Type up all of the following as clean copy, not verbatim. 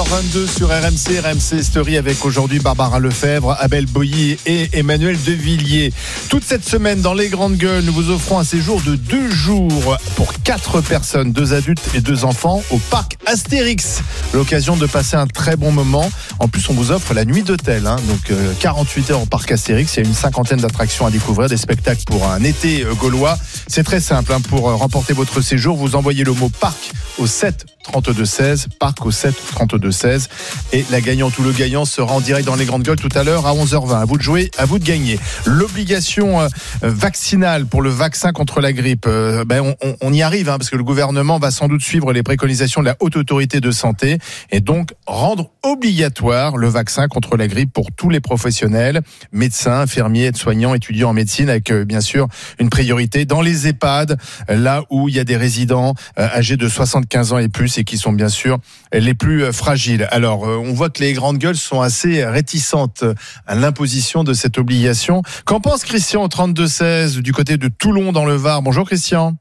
8h22 sur RMC Story avec aujourd'hui Barbara Lefebvre, Abel Boilly et Emmanuel Devilliers. Toute cette semaine dans les Grandes Gueules, nous vous offrons un séjour de 2 jours pour 4 personnes, 2 adultes et 2 enfants au parc Astérix. L'occasion de passer un très bon moment. En plus, on vous offre la nuit d'hôtel, donc 48 heures au parc Astérix. Il y a une 50aine d'attractions à découvrir, des spectacles pour un été gaulois. C'est très simple, pour remporter votre séjour, vous envoyez le mot parc au 7 32 16, parc au 7 32 16, et la gagnante ou le gagnant sera en direct dans les Grandes Gueules tout à l'heure à 11h20. À vous de jouer, à vous de gagner. L'obligation vaccinale pour le vaccin contre la grippe, on y arrive, parce que le gouvernement va sans doute suivre les préconisations de la Haute Autorité de Santé et donc rendre obligatoire le vaccin contre la grippe pour tous les professionnels, médecins, infirmiers, aides-soignants, étudiants en médecine, avec bien sûr une priorité dans les EHPAD, là où il y a des résidents âgés de 75 ans et plus et qui sont bien sûr les plus fragiles. Alors, on voit que les Grandes Gueules sont assez réticentes à l'imposition de cette obligation. Qu'en pense Christian au 32-16 du côté de Toulon dans le Var? Bonjour Christian.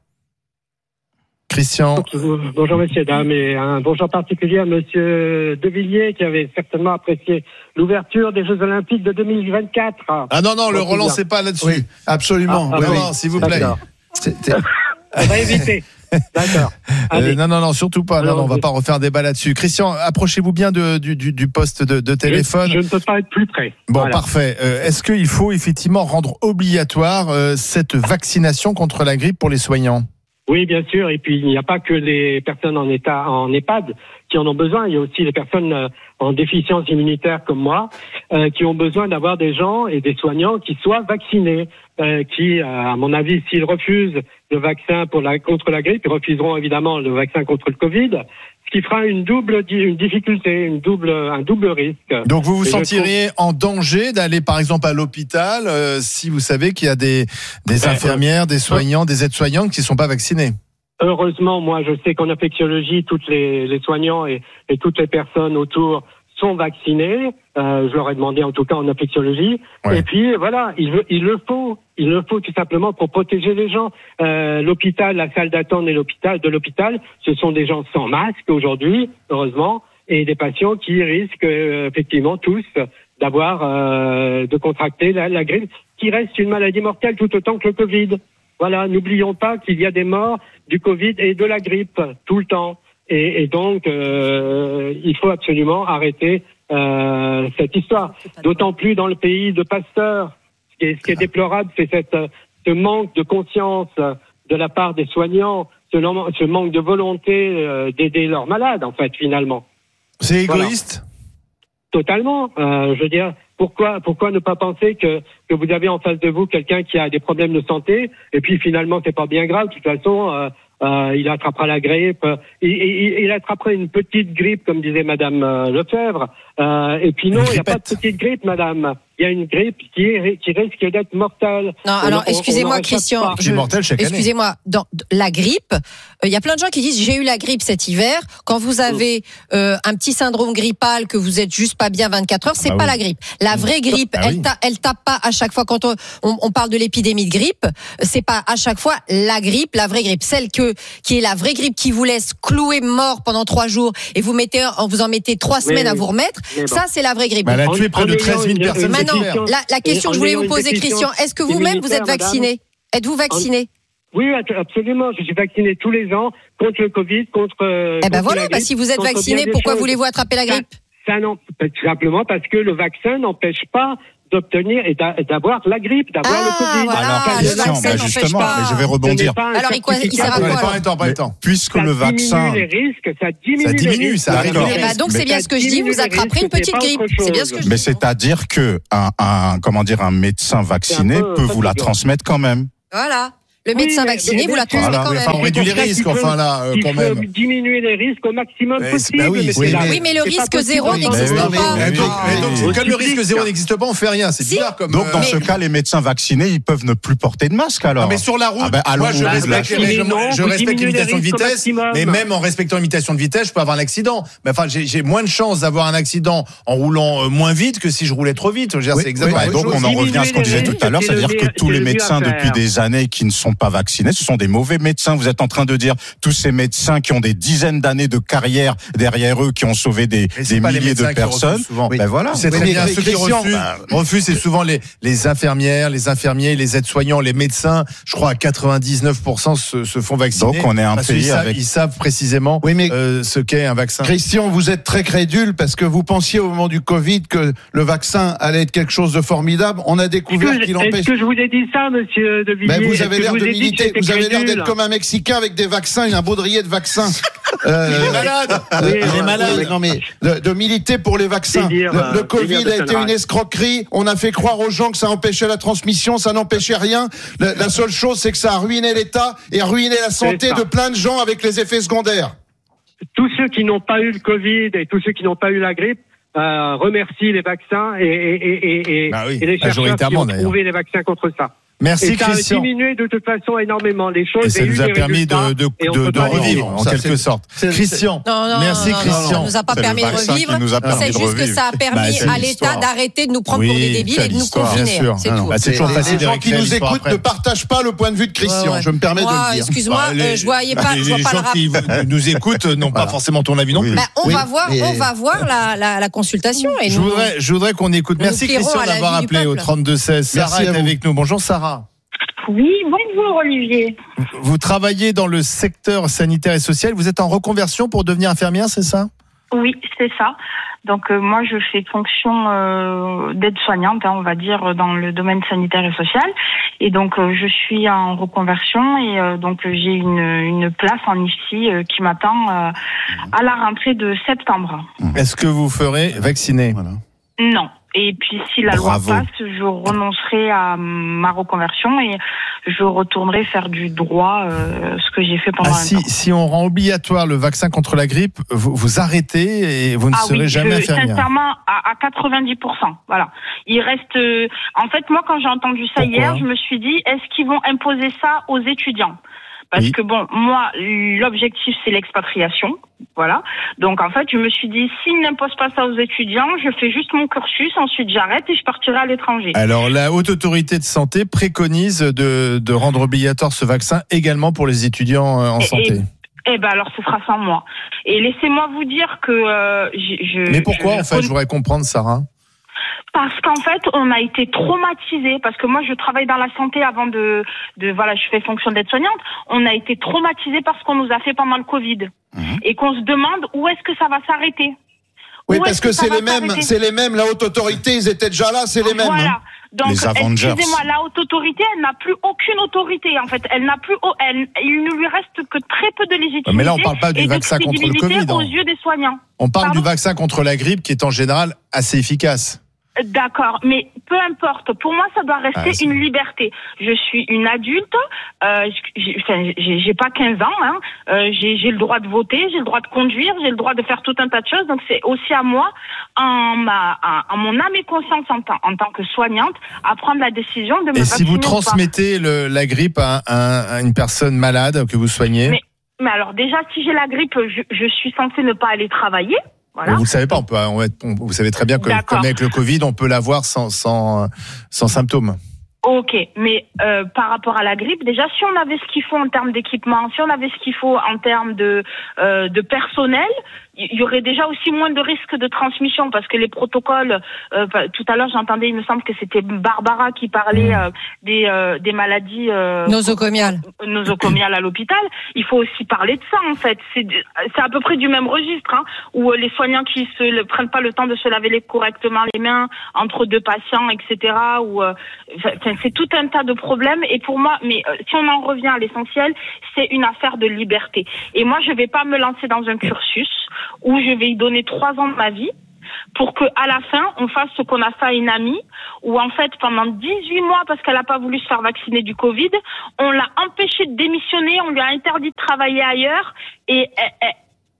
Bonjour messieurs, dames, et un bonjour particulier à monsieur Devilliers qui avait certainement apprécié l'ouverture des Jeux Olympiques de 2024. Ah non, le relancez pas là-dessus. Oui, absolument. Non, s'il vous plaît. On va éviter. D'accord. Non, surtout pas. Non, on va pas refaire débat là-dessus. Christian, approchez-vous bien du poste de téléphone. Je ne peux pas être plus près. Bon, voilà. Parfait. Est-ce qu'il faut effectivement rendre obligatoire cette vaccination contre la grippe pour les soignants ? Oui, bien sûr. Et puis, il n'y a pas que les personnes en EHPAD qui en ont besoin. Il y a aussi les personnes en déficience immunitaire comme moi qui ont besoin d'avoir des gens et des soignants qui soient vaccinés. Qui, à mon avis, s'ils refusent le vaccin contre la grippe, ils refuseront évidemment le vaccin contre le Covid, ce qui fera une difficulté, un double risque. Donc vous vous sentiriez en danger d'aller par exemple à l'hôpital si vous savez qu'il y a des infirmières, des soignants, des aides-soignantes qui ne sont pas vaccinés? Heureusement, moi je sais qu'en infectiologie, tous les soignants et toutes les personnes autour sont vaccinés. Je leur ai demandé en tout cas en infectiologie. Ouais. Et puis voilà, il le faut tout simplement pour protéger les gens. L'hôpital, la salle d'attente de l'hôpital, ce sont des gens sans masque aujourd'hui, heureusement, et des patients qui risquent effectivement tous de contracter la grippe, qui reste une maladie mortelle tout autant que le Covid. Voilà, n'oublions pas qu'il y a des morts du Covid et de la grippe tout le temps. Et donc, il faut absolument arrêter cette histoire. D'autant plus dans le pays de Pasteur. Ce qui est déplorable, c'est ce manque de conscience de la part des soignants, ce manque de volonté d'aider leurs malades, en fait, finalement. C'est égoïste ? Voilà. Totalement. Je veux dire, pourquoi ne pas penser que vous avez en face de vous quelqu'un qui a des problèmes de santé, et puis finalement, c'est pas bien grave, de toute façon... il attrapera la grippe, il attrapera une petite grippe, comme disait Madame Lefebvre. Et puis non, il n'y a pas de petite grippe, Madame. Il y a une grippe qui risque d'être mortelle. Non, alors excusez-moi, Christian. Excusez-moi, dans la grippe, il y a plein de gens qui disent j'ai eu la grippe cet hiver. Quand vous avez un petit syndrome grippal, que vous êtes juste pas bien 24 heures, c'est pas la grippe. La vraie grippe, elle tape pas à chaque fois quand on parle de l'épidémie de grippe. C'est pas à chaque fois la grippe, la vraie grippe, celle qui est la vraie grippe qui vous laisse cloué mort pendant 3 jours et vous en mettez 3 semaines à vous remettre. Ça, c'est la vraie grippe. Elle a tué près de 13 000 personnes. Maintenant, la question que je voulais vous poser, Christian, est-ce que vous-même vous êtes vacciné ? Êtes-vous vacciné ? Oui, absolument. Je suis vacciné tous les ans contre le Covid, contre. Si vous êtes vacciné, pourquoi voulez-vous attraper la grippe ? Tout simplement parce que le vaccin n'empêche pas d'obtenir et d'avoir la grippe, d'avoir le Covid. Voilà, alors, justement, mais je vais rebondir. Alors, il sert à quoi ? Pas le temps. Puisque le vaccin... Ça diminue, ça arrive. Donc, c'est bien ce que je dis, vous attraperez une petite grippe. C'est bien ce que je dis. Mais c'est-à-dire que un médecin vacciné peut vous la transmettre quand même. Voilà. Le médecin vacciné vous la transmet quand même. On réduit les risques, quand même. Il faut diminuer les risques au maximum possible. Oui, mais le risque zéro n'existe pas. Donc, comme le risque zéro n'existe pas, on fait rien. C'est bizarre comme. Donc, dans ce cas, les médecins vaccinés, ils peuvent ne plus porter de masque alors. Mais sur la route, moi, je respecte l'imitation de vitesse, mais même en respectant l'imitation de vitesse, je peux avoir un accident. Mais enfin, j'ai moins de chances d'avoir un accident en roulant moins vite que si je roulais trop vite. C'est exactement. Donc, on en revient à ce qu'on disait tout à l'heure, c'est-à-dire que tous les médecins depuis des années qui ne sont sont pas vaccinés, ce sont des mauvais médecins. Vous êtes en train de dire tous ces médecins qui ont des dizaines d'années de carrière derrière eux, qui ont sauvé des milliers de personnes. Ben voilà. C'est très bien. Ceux qui refusent, c'est souvent les infirmières, les infirmiers, les aides-soignants, les médecins. Je crois à 99% se font vacciner. Donc on est un pays ils savent précisément ce qu'est un vaccin. Christian, vous êtes très crédule parce que vous pensiez au moment du Covid que le vaccin allait être quelque chose de formidable. On a découvert qu'il empêche. Est-ce que je vous ai dit ça, monsieur De Villiers? Vous avez l'air de militer. Vous avez l'air d'être comme un Mexicain avec des vaccins et un baudrier de vaccins. Il est malade. Il est malade. Non mais de militer pour les vaccins. Le Covid a été une escroquerie. On a fait croire aux gens que ça empêchait la transmission, ça n'empêchait rien. La seule chose, c'est que ça a ruiné l'État et a ruiné la santé de plein de gens avec les effets secondaires. Tous ceux qui n'ont pas eu le Covid et tous ceux qui n'ont pas eu la grippe remercient les vaccins et les chercheurs qui ont trouvé les vaccins contre ça. Merci Christian. Ça a diminué de toute façon énormément les choses. Et ça nous a permis de revivre en quelque sorte. Christian, merci Christian. Ça nous a pas permis de revivre. C'est juste que ça a permis à l'État d'arrêter de nous prendre pour des débiles et de nous confiner. C'est tout. C'est toujours facile. Les gens qui nous écoutent ne partagent pas le point de vue de Christian. Je me permets de le dire. Excuse-moi, je voyais pas. Les gens qui nous écoutent n'ont pas forcément ton avis non plus. On va voir la consultation. Je voudrais qu'on écoute. Merci Christian d'avoir appelé au 32-16. Sarah est avec nous. Bonjour Sarah. Oui, bonjour Olivier. Vous travaillez dans le secteur sanitaire et social. Vous êtes en reconversion pour devenir infirmière, c'est ça? Oui, c'est ça. Donc moi, je fais fonction d'aide-soignante, on va dire, dans le domaine sanitaire et social. Et donc je suis en reconversion et donc j'ai une place en IFSI qui m'attend à la rentrée de septembre. Est-ce que vous ferez vacciner? Non. Et puis si la loi passe, je renoncerai à ma reconversion et je retournerai faire du droit, ce que j'ai fait pendant un temps. Si on rend obligatoire le vaccin contre la grippe, vous arrêtez et vous ne serez jamais infirmière. Sincèrement, à 90%. Voilà. Il reste. En fait, moi, quand j'ai entendu ça hier, je me suis dit, est-ce qu'ils vont imposer ça aux étudiants? Parce que bon, moi, l'objectif, c'est l'expatriation. Voilà. Donc, en fait, je me suis dit, s'ils n'imposent pas ça aux étudiants, je fais juste mon cursus, ensuite j'arrête et je partirai à l'étranger. Alors, la Haute Autorité de Santé préconise de rendre obligatoire ce vaccin également pour les étudiants en santé. Alors, ce sera sans moi. Et laissez-moi vous dire que Mais pourquoi, en fait, je voudrais comprendre, Sarah? Parce qu'en fait, on a été traumatisés. Parce que moi, je travaille dans la santé avant de voilà, je fais fonction d'aide-soignante. On a été traumatisés par ce qu'on nous a fait pendant le Covid. Et qu'on se demande où est-ce que ça va s'arrêter. Oui, parce que c'est les mêmes, la haute autorité, ils étaient déjà là, c'est les mêmes. Voilà. Donc, les Avengers. Excusez-moi, la haute autorité, elle n'a plus aucune autorité, en fait. Il ne lui reste que très peu de légitimité. Mais là, on parle pas du vaccin contre le Covid. Aux yeux des soignants. On parle du vaccin contre la grippe qui est en général assez efficace. D'accord, mais peu importe. Pour moi, ça doit rester une liberté. Je suis une adulte, j'ai pas 15 ans, j'ai le droit de voter, j'ai le droit de conduire, j'ai le droit de faire tout un tas de choses. Donc c'est aussi à moi, en mon âme et conscience en tant que soignante, à prendre la décision de me vacciner. Et si vous transmettez la grippe à une personne malade que vous soignez? Mais alors déjà, si j'ai la grippe, je suis censée ne pas aller travailler. Voilà. Vous ne savez pas, vous savez très bien que comme avec le Covid, on peut l'avoir sans symptômes. Ok, mais par rapport à la grippe, déjà, si on avait ce qu'il faut en termes d'équipement, si on avait ce qu'il faut en termes de personnel, il y aurait déjà aussi moins de risques de transmission parce que les protocoles, tout à l'heure j'entendais, il me semble que c'était Barbara qui parlait des maladies nosocomiales à l'hôpital. Il faut aussi parler de ça en fait. C'est à peu près du même registre, où les soignants qui prennent pas le temps de se laver correctement les mains entre deux patients, etc. C'est tout un tas de problèmes. Et pour moi, si on en revient à l'essentiel, c'est une affaire de liberté. Et moi, je vais pas me lancer dans un cursus où je vais y donner 3 ans de ma vie pour que à la fin, on fasse ce qu'on a fait à une amie, où en fait, pendant 18 mois, parce qu'elle n'a pas voulu se faire vacciner du Covid, on l'a empêchée de démissionner, on lui a interdit de travailler ailleurs, et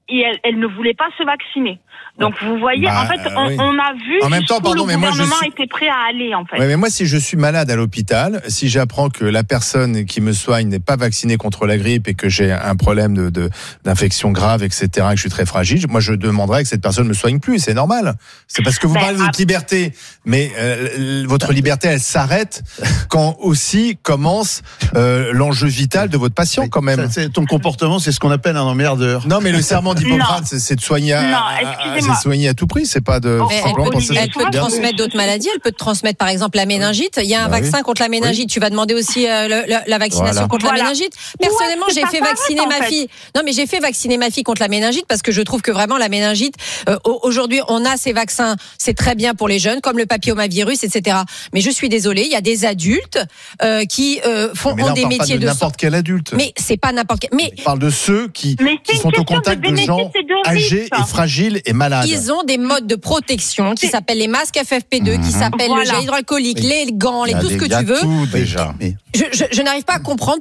elle ne voulait pas se vacciner. Donc vous voyez, en fait, on a vu en même temps, le gouvernement était prêt à aller, en fait. Oui, mais moi, si je suis malade à l'hôpital, si j'apprends que la personne qui me soigne n'est pas vaccinée contre la grippe et que j'ai un problème d'infection grave, etc., et que je suis très fragile, moi, je demanderais que cette personne me soigne plus. C'est normal. C'est parce que vous parlez de votre liberté, mais votre liberté, elle s'arrête quand aussi commence l'enjeu vital de votre patient, quand même. Ton comportement, c'est ce qu'on appelle un emmerdeur. Non, mais le serment d'Hippocrate, c'est de soigner soigner à tout prix, c'est pas de. Elle peut transmettre d'autres maladies, elle peut te transmettre par exemple la méningite. Il y a un vaccin contre la méningite. Tu vas demander aussi la vaccination contre la méningite. Personnellement, j'ai fait vacciner ma fille. Non, mais j'ai fait vacciner ma fille contre la méningite parce que je trouve que vraiment la méningite, aujourd'hui, on a ces vaccins, c'est très bien pour les jeunes, comme le papillomavirus, etc. Mais je suis désolée, il y a des adultes qui ont des métiers de n'importe quel adulte. Mais c'est pas n'importe quel. Mais on parle de ceux qui sont au contact de gens âgés et fragiles et malades. Ils ont des modes de protection qui s'appellent les masques FFP2, qui s'appellent le gel hydroalcoolique, les gants, tout ce que tu veux. Tout déjà. Je n'arrive pas à comprendre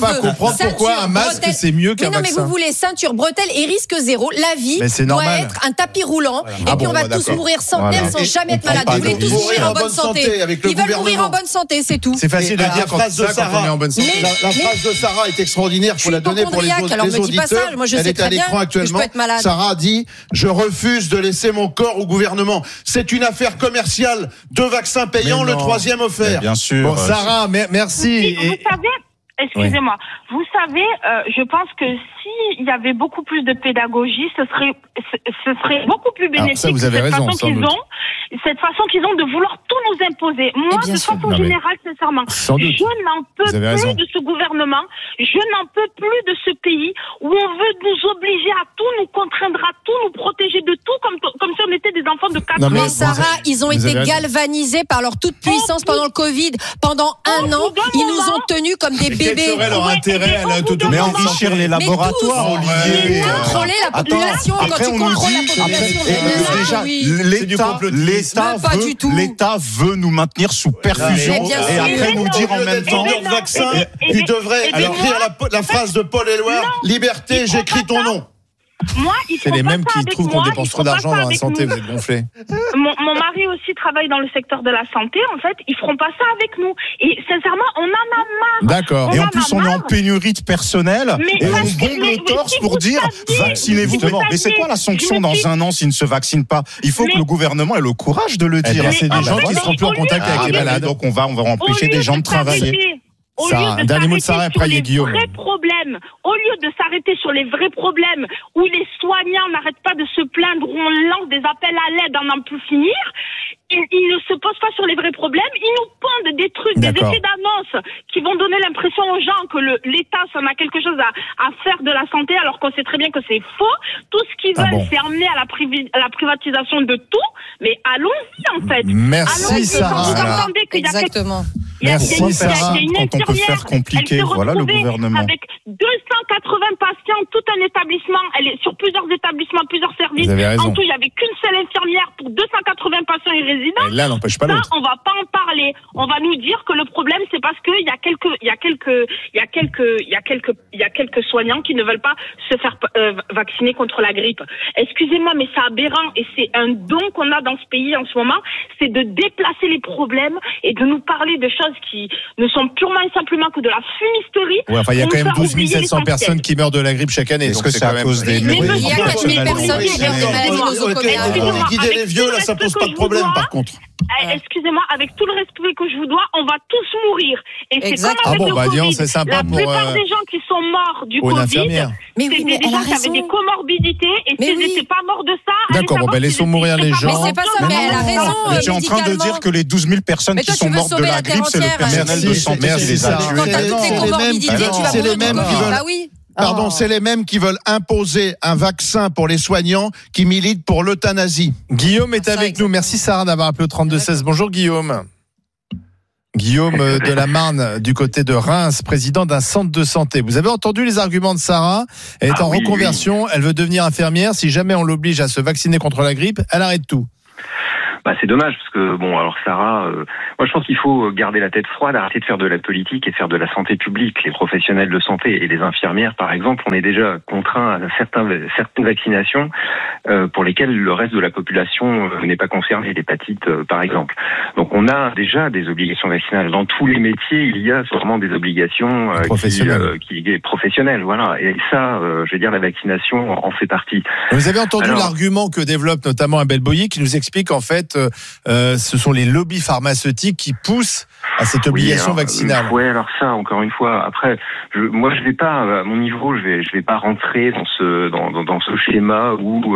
pourquoi un masque c'est mieux qu'un vaccin. Mais vous voulez ceinture, bretelle et risque zéro. La vie doit être un tapis roulant et puis on va tous mourir centenaires sans jamais être malade. Vous voulez tous mourir en bonne santé. Ils veulent mourir en bonne santé, c'est tout. C'est facile de dire quand on est en bonne santé. La phrase de Sarah est extraordinaire. Faut la donner pour les auditeurs. Elle est à l'écran actuellement. Sarah dit: je refuse de laisser mon corps au gouvernement. C'est une affaire commerciale. 2 vaccins payants, le 3e offert. Mais bien sûr. Bon, Sarah, merci. Vous savez, excusez-moi. Vous savez, je pense que s'il y avait beaucoup plus de pédagogie, ce serait beaucoup plus bénéfique. Ça, vous avez raison, cette façon qu'ils ont de vouloir tout nous imposer. Moi, de façon générale, sincèrement, je n'en peux plus de ce gouvernement. Je n'en peux plus de ce pays où on veut nous obliger à tout, nous contraindre à tout, nous protéger de tout, comme si on était des enfants de 4 ans. Mais Sarah, ils ont été galvanisés par leur toute puissance pendant le Covid. Pendant un an, ils nous ont tenus comme des bébés. Quel serait leur intérêt à mais enrichir les laboratoires, Olivier. Contrôler la population. Quand tu contrôles la population, l'État veut nous maintenir sous perfusion et après nous dire en même temps vaccin. Tu devrais écrire la phrase de Paul Éluard: liberté, j'écris ton nom. Moi, c'est les mêmes qui trouvent qu'on dépense trop d'argent dans la santé, vous êtes gonflés. Mon mari aussi travaille dans le secteur de la santé, en fait, ils feront pas ça avec nous. Et sincèrement, on en a marre. D'accord. Et en plus, on est en pénurie de personnel et on bombe le torse pour dire vaccinez-vous. Mais c'est quoi la sanction dans un an s'ils ne se vaccinent pas? Il faut que le gouvernement ait le courage de le dire. C'est des gens qui seront plus en contact avec les malades. Donc on va empêcher des gens de travailler. Un dernier mot de Sarah, après il y a Guillaume. Au lieu de s'arrêter sur les vrais problèmes, où les soignants n'arrêtent pas de se plaindre, où on lance des appels à l'aide à n'en plus finir, ils ne se posent pas sur les vrais problèmes, ils nous pondent des trucs, des effets d'annonce qui vont donner l'impression aux gens que l'État s'en a quelque chose à faire de la santé, alors qu'on sait très bien que c'est faux. Tout ce qu'ils veulent, c'est amener à la privatisation de tout, mais allons-y en fait. Merci Sarah. Vous entendez qu'il y a exactement. Merci Sarah. Quand on peut faire compliqué, voilà le gouvernement. Avec 280 patients, tout un établissement, elle est sur plusieurs établissements, plusieurs services. Vous avez raison. En tout, j'avais qu'une seule infirmière pour 280 patients et résidents. Et là, n'empêche pas l'autre. On va pas en parler. On va nous dire que le problème, c'est parce qu'il y a quelques soignants qui ne veulent pas se faire vacciner contre la grippe. Excusez-moi, mais c'est aberrant et c'est un don qu'on a dans ce pays en ce moment, c'est de déplacer les problèmes et de nous parler de choses qui ne sont purement et simplement que de la fumisterie. Ouais, enfin, il y a quand même 12 700 personnes qui meurent de la grippe chaque année. Est-ce que c'est à cause des il y a 4 000 personnes qui meurent de maladies nosocomiales. Guider les vieux, là, ça pose pas de problème, par contre. Excusez-moi, avec tout le respect que je vous dois, on va tous mourir. Et c'est comme avec le Covid. C'est sympa la plupart des gens qui sont morts du Covid, c'est des gens qui avaient des comorbidités. Et s'ils n'étaient pas morts de ça... D'accord, laissons mourir les gens. Mais c'est pas ça, mais elle a raison. Tu es en train de dire que les 12 000 personnes qui sont mortes de la grippe, c'est le personnel de santé qui les a tués. Quand t'as toutes les comorbidités, tu vas mourir de Covid. Bah oui. Pardon, c'est les mêmes qui veulent imposer un vaccin pour les soignants qui militent pour l'euthanasie. Guillaume est avec nous. Merci Sarah d'avoir appelé au 32-16. Bonjour Guillaume. Guillaume de la Marne, du côté de Reims, président d'un centre de santé. Vous avez entendu les arguments de Sarah. Elle est en reconversion, elle veut devenir infirmière. Si jamais on l'oblige à se vacciner contre la grippe, elle arrête tout. C'est dommage parce que alors Sarah, moi je pense qu'il faut garder la tête froide, arrêter de faire de la politique et faire de la santé publique. Les professionnels de santé et les infirmières, par exemple, on est déjà contraints à certaines vaccinations pour lesquelles le reste de la population n'est pas concernée, l'hépatite par exemple. Donc on a déjà des obligations vaccinales dans tous les métiers. Il y a vraiment des obligations professionnelles, voilà. Et ça, je veux dire, la vaccination en fait partie. Vous avez entendu l'argument que développe notamment Abel Boyer, qui nous explique en fait, ce sont les lobbies pharmaceutiques qui poussent à cette obligation vaccinale. Oui, alors ça, encore une fois, après, moi je vais pas, à mon niveau, je vais pas rentrer dans ce schéma où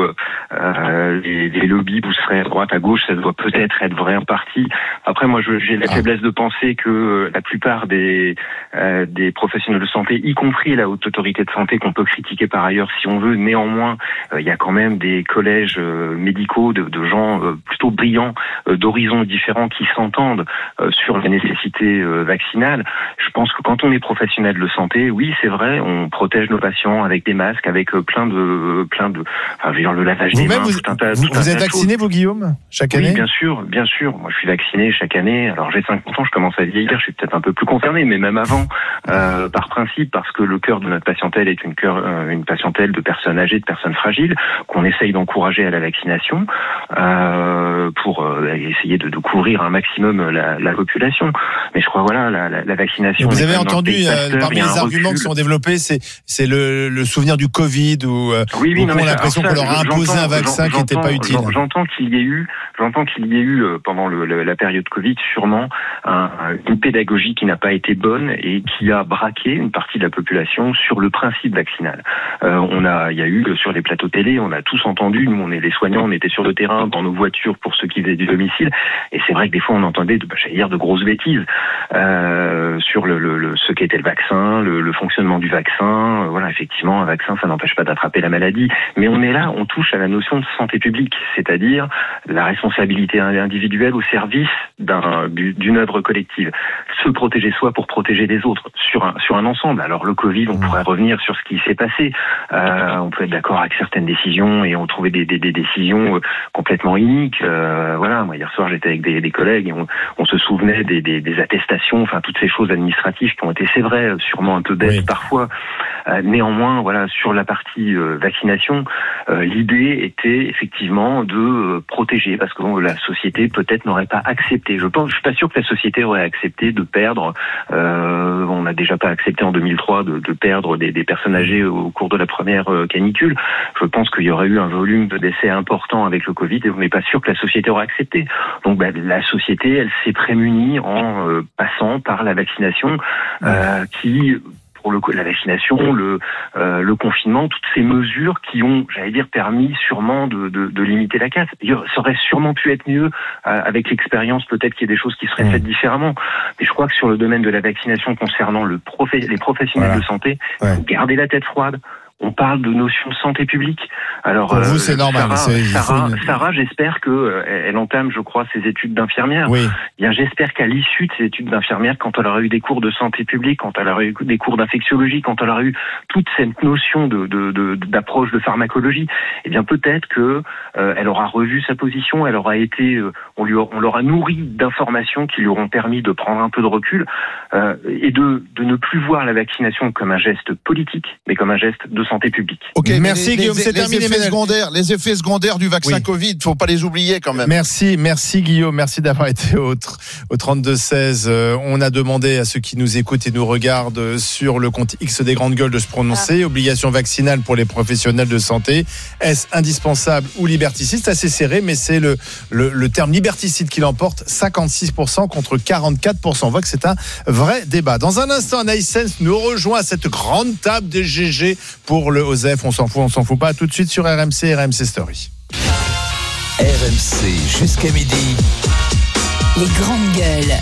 les lobbies pousseraient à droite, à gauche. Ça doit peut-être être vrai en partie. Après, moi, j'ai la faiblesse de penser que la plupart des professionnels de santé, y compris la haute autorité de santé, qu'on peut critiquer par ailleurs si on veut, néanmoins, il y a quand même des collèges médicaux de gens plutôt brillants, d'horizons différents, qui s'entendent sur la nécessité vaccinale. Je pense que quand on est professionnel de santé, oui, c'est vrai, on protège nos patients avec des masques, avec plein de, je veux dire, le lavage des mains, vous êtes vacciné, vous, Guillaume, chaque année? Oui, bien sûr. Moi, je suis vacciné chaque année. Alors, j'ai 50 ans, je commence à vieillir, je suis peut-être un peu plus concerné, mais même avant, par principe, parce que le cœur de notre patientèle est une patientèle de personnes âgées, de personnes fragiles, qu'on essaye d'encourager à la vaccination, pour essayer de couvrir un maximum la population. Mais je crois, voilà, la vaccination. Vous avez entendu, parmi les arguments qui sont développés, c'est le souvenir du Covid, où on a l'impression qu'on leur a imposé un vaccin qui n'était pas utile. J'entends qu'il y ait eu pendant la période Covid sûrement une pédagogie qui n'a pas été bonne et qui a braqué une partie de la population sur le principe vaccinal. Il y a eu sur les plateaux télé, on a tous entendu, nous on est les soignants, on était sur le terrain dans nos voitures pour ceux qui faisaient du domicile, et c'est vrai que des fois on entendait de grosses bêtises sur ce qu'était le vaccin, le fonctionnement du vaccin. Voilà, effectivement, un vaccin ça n'empêche pas d'attraper la maladie, mais on est là, on touche à la notion de santé publique, c'est-à-dire la responsabilité individuelle au service d'une œuvre collective. Se protéger soi pour protéger les autres sur un ensemble. Alors le Covid, on pourrait revenir sur ce qui s'est passé. On peut être d'accord avec certaines décisions et on trouvait des décisions complètement iniques. Voilà, moi hier soir j'étais avec des collègues et on se souvenait des attestations, enfin toutes ces choses administratives qui ont été, c'est vrai, sûrement un peu bêtes parfois. Néanmoins, voilà, sur la partie vaccination, l'idée était effectivement de protéger, parce que la société peut-être n'aurait pas accepté. Je suis pas sûr que la société aurait accepté de perdre. On n'a déjà pas accepté en 2003 de perdre des personnes âgées au cours de la première canicule. Je pense qu'il y aurait eu un volume de décès important avec le Covid et on n'est pas sûr que la société aurait accepté. Donc la société, elle s'est prémunie en passant par la vaccination qui... pour la vaccination, le confinement, toutes ces mesures qui ont, j'allais dire, permis sûrement de limiter la casse. Ça aurait sûrement pu être mieux avec l'expérience, peut-être qu'il y a des choses qui seraient faites différemment. Mais je crois que sur le domaine de la vaccination concernant les professionnels de santé, gardez la tête froide. On parle de notion de santé publique. Alors, pour vous, c'est normal. Sarah, j'espère qu'elle entame, je crois, ses études d'infirmière. Oui. Bien, j'espère qu'à l'issue de ses études d'infirmière, quand elle aura eu des cours de santé publique, quand elle aura eu des cours d'infectiologie, quand elle aura eu toute cette notion d'approche de pharmacologie, eh bien, peut-être que elle aura revu sa position, elle aura été, on l'aura nourri d'informations qui lui auront permis de prendre un peu de recul et de ne plus voir la vaccination comme un geste politique, mais comme un geste de santé publique. Ok, merci Guillaume, c'est terminé. Les effets secondaires du vaccin Covid, faut pas les oublier quand même. Merci Guillaume, merci d'avoir été au 32-16. On a demandé à ceux qui nous écoutent et nous regardent sur le compte X des Grandes Gueules de se prononcer. Obligation vaccinale pour les professionnels de santé. Est-ce indispensable ou liberticide? C'est assez serré, mais c'est le terme liberticide qui l'emporte, 56% contre 44%. On voit que c'est un vrai débat. Dans un instant, Anaïs Sens nous rejoint à cette grande table des GG pour le OSEF. On s'en fout pas. Tout de suite sur RMC Story. RMC jusqu'à midi. Les Grandes Gueules.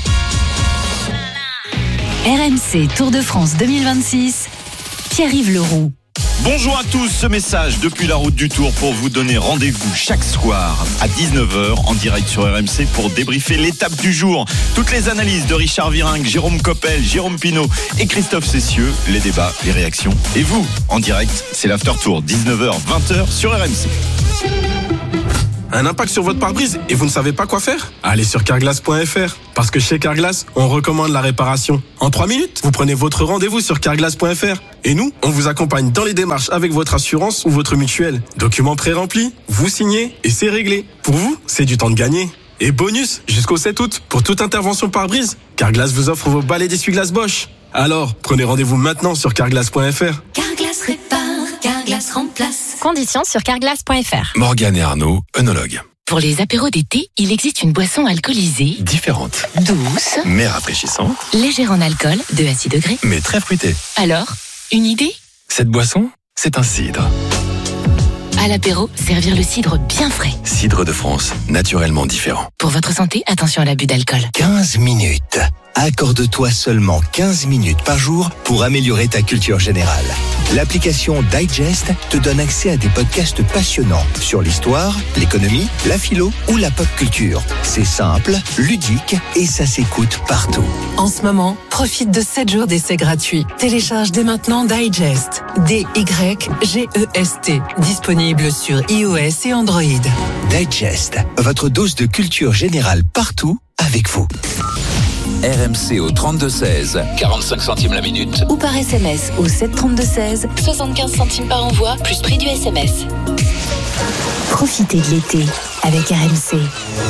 RMC Tour de France 2026. Pierre-Yves Leroux. Bonjour à tous, ce message depuis la route du Tour pour vous donner rendez-vous chaque soir à 19h en direct sur RMC pour débriefer l'étape du jour. Toutes les analyses de Richard Virenque, Jérôme Coppel, Jérôme Pinault et Christophe Cessieux, les débats, les réactions. Et vous, en direct, c'est l'After Tour, 19h, 20h sur RMC. un impact sur votre pare-brise et vous ne savez pas quoi faire? Allez sur carglass.fr. Parce que chez Carglass, on recommande la réparation. En 3 minutes, vous prenez votre rendez-vous sur carglass.fr. Et nous, on vous accompagne dans les démarches avec votre assurance ou votre mutuelle. Documents pré-remplis, vous signez et c'est réglé. Pour vous, c'est du temps de gagner. Et bonus, jusqu'au 7 août, pour toute intervention pare-brise, Carglass vous offre vos balais d'essuie-glace Bosch. Alors, prenez rendez-vous maintenant sur carglass.fr. Carglass répare, Carglass remplace. Conditions sur carglass.fr. Morgane et Arnaud, œnologues. Pour les apéros d'été, il existe une boisson alcoolisée, différente, douce, mais rafraîchissante, légère en alcool, 2 à 6 degrés, mais très fruitée. Alors, une idée? Cette boisson, c'est un cidre. À l'apéro, servir le cidre bien frais. Cidre de France, naturellement différent. Pour votre santé, attention à l'abus d'alcool. 15 minutes. Accorde-toi seulement 15 minutes par jour pour améliorer ta culture générale. L'application Digest te donne accès à des podcasts passionnants sur l'histoire, l'économie, la philo ou la pop culture. C'est simple, ludique et ça s'écoute partout. En ce moment, profite de 7 jours d'essai gratuit. Télécharge dès maintenant Digest. D-Y-G-E-S-T. Disponible sur iOS et Android. Digest, votre dose de culture générale partout avec vous. RMC au 32-16, 45 centimes la minute. Ou par SMS au 732-16, 75 centimes par envoi, plus prix du SMS. Profitez de l'été avec RMC.